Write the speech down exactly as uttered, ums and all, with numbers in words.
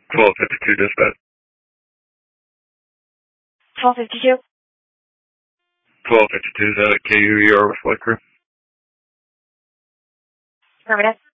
twelve fifty-two dispatch. twelve fifty-two? twelve fifty-two, is that a K U E R with flight crew? Affirmative.